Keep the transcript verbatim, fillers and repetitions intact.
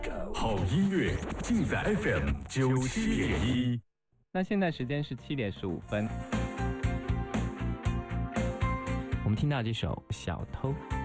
好音乐尽在 F M 九七点一。 那现在时间是七点十五分，我们听到这首《小偷》。